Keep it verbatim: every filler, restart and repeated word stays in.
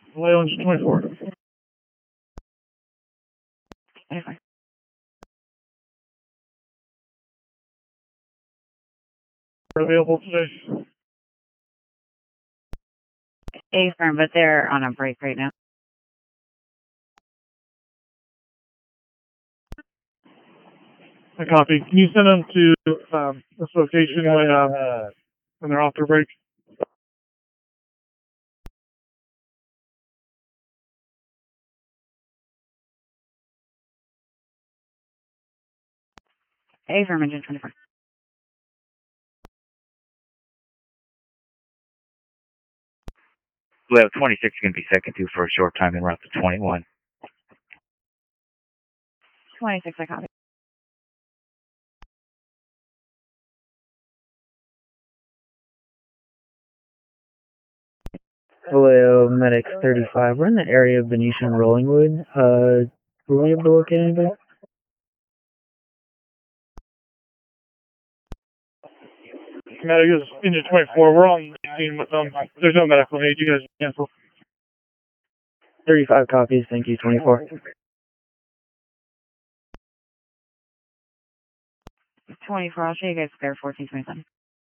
Vallejo engine twenty-four. twenty-four. Available today. Affirm, but they're on a break right now. I copy. Can you send them to um, this location when, uh, when they're off their break? Affirm, engine twenty-four. Vallejo twenty-six is going to be second to for a short time en route to twenty-one. twenty-six, I copy. Vallejo Medic thirty-five. We're in the area of Venetian Rollingwood. Uh, were we able to locate anybody? Medic is engine twenty-four. We're on the scene with them. There's no medical aid. You guys cancel. thirty-five copies. Thank you. twenty-four. twenty-four, I'll show you guys spare fourteen twenty-seven.